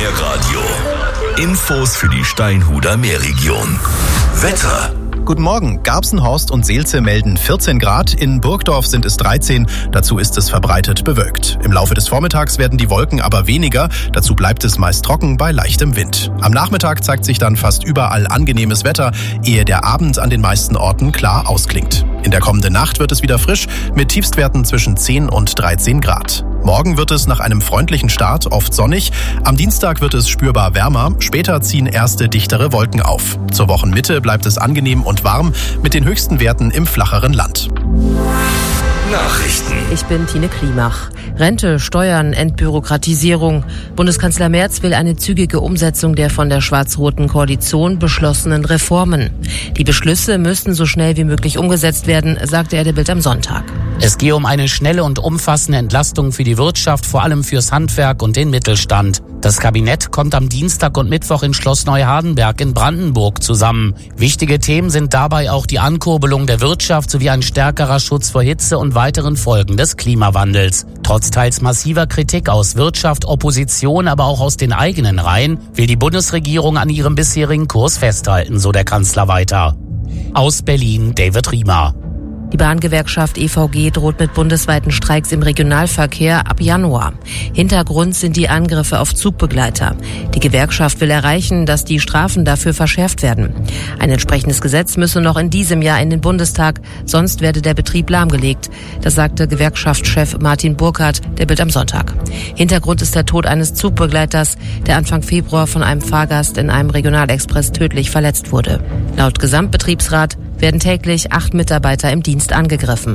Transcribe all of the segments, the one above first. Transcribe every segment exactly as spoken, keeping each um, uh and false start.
Meerradio. Infos für die Steinhuder Meerregion. Wetter. Guten Morgen. Garbsenhorst und Seelze melden vierzehn Grad, in Burgdorf sind es dreizehn, dazu ist es verbreitet bewölkt. Im Laufe des Vormittags werden die Wolken aber weniger, dazu bleibt es meist trocken bei leichtem Wind. Am Nachmittag zeigt sich dann fast überall angenehmes Wetter, ehe der Abend an den meisten Orten klar ausklingt. In der kommenden Nacht wird es wieder frisch, mit Tiefstwerten zwischen zehn und dreizehn Grad. Morgen wird es nach einem freundlichen Start oft sonnig. Am Dienstag wird es spürbar wärmer. Später ziehen erste dichtere Wolken auf. Zur Wochenmitte bleibt es angenehm und warm mit den höchsten Werten im flacheren Land. Nachrichten. Ich bin Tine Klimach. Rente, Steuern, Entbürokratisierung. Bundeskanzler Merz will eine zügige Umsetzung der von der schwarz-roten Koalition beschlossenen Reformen. Die Beschlüsse müssten so schnell wie möglich umgesetzt werden, sagte er der Bild am Sonntag. Es gehe um eine schnelle und umfassende Entlastung für die Wirtschaft, vor allem fürs Handwerk und den Mittelstand. Das Kabinett kommt am Dienstag und Mittwoch in Schloss Neuhardenberg in Brandenburg zusammen. Wichtige Themen sind dabei auch die Ankurbelung der Wirtschaft sowie ein stärkerer Schutz vor Hitze und weiteren Folgen des Klimawandels. Trotz teils massiver Kritik aus Wirtschaft, Opposition, aber auch aus den eigenen Reihen, will die Bundesregierung an ihrem bisherigen Kurs festhalten, so der Kanzler weiter. Aus Berlin, David Riemer. Die Bahngewerkschaft E V G droht mit bundesweiten Streiks im Regionalverkehr ab Januar. Hintergrund sind die Angriffe auf Zugbegleiter. Die Gewerkschaft will erreichen, dass die Strafen dafür verschärft werden. Ein entsprechendes Gesetz müsse noch in diesem Jahr in den Bundestag, sonst werde der Betrieb lahmgelegt. Das sagte Gewerkschaftschef Martin Burkhardt der Bild am Sonntag. Hintergrund ist der Tod eines Zugbegleiters, der Anfang Februar von einem Fahrgast in einem Regionalexpress tödlich verletzt wurde. Laut Gesamtbetriebsrat werden täglich acht Mitarbeiter im Dienst angegriffen.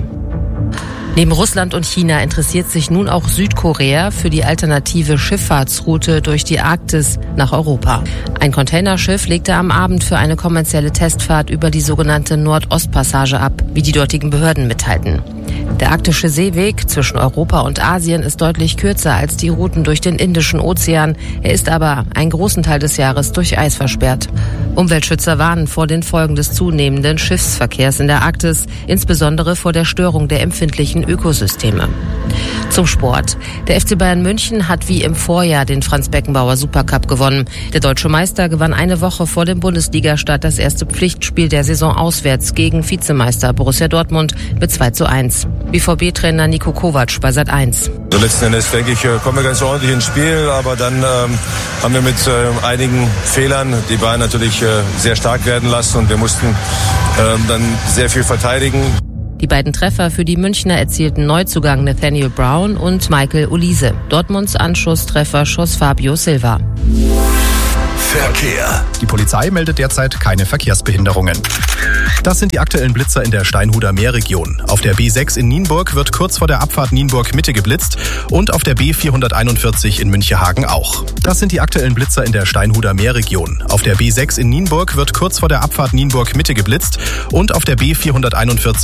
Neben Russland und China interessiert sich nun auch Südkorea für die alternative Schifffahrtsroute durch die Arktis nach Europa. Ein Containerschiff legte am Abend für eine kommerzielle Testfahrt über die sogenannte Nordostpassage ab, wie die dortigen Behörden mitteilten. Der arktische Seeweg zwischen Europa und Asien ist deutlich kürzer als die Routen durch den Indischen Ozean. Er ist aber einen großen Teil des Jahres durch Eis versperrt. Umweltschützer warnen vor den Folgen des zunehmenden Schiffsverkehrs in der Arktis, insbesondere vor der Störung der empfindlichen Ökosysteme. Zum Sport. Der F C Bayern München hat wie im Vorjahr den Franz-Beckenbauer Supercup gewonnen. Der deutsche Meister gewann eine Woche vor dem Bundesligastart das erste Pflichtspiel der Saison auswärts gegen Vizemeister Borussia Dortmund mit zwei zu eins. B V B-Trainer Niko Kovac bei Sat eins. So letzten Endes, denke ich, kommen wir ganz ordentlich ins Spiel, aber dann ähm, haben wir mit äh, einigen Fehlern die Bayern natürlich äh, sehr stark werden lassen und wir mussten äh, dann sehr viel verteidigen. Die beiden Treffer für die Münchner erzielten Neuzugang Nathaniel Brown und Michael Olise. Dortmunds Anschusstreffer schoss Fabio Silva. Verkehr. Die Polizei meldet derzeit keine Verkehrsbehinderungen. Das sind die aktuellen Blitzer in der Steinhuder Meerregion. Auf der B sechs in Nienburg wird kurz vor der Abfahrt Nienburg-Mitte geblitzt und auf der B vierhunderteinundvierzig in Münchehagen auch. Das sind die aktuellen Blitzer in der Steinhuder Meerregion. Auf der B sechs in Nienburg wird kurz vor der Abfahrt Nienburg-Mitte geblitzt und auf der B vierhunderteinundvierzig